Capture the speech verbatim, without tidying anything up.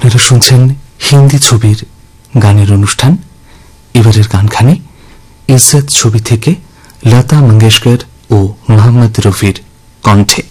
আপনারা শুনছেন হিন্দি ছবির গানের অনুষ্ঠান। এবারের গানখানি ইজ্জত ছবি থেকে লতা মঙ্গেশকর ও মোহাম্মদ রফির কণ্ঠে।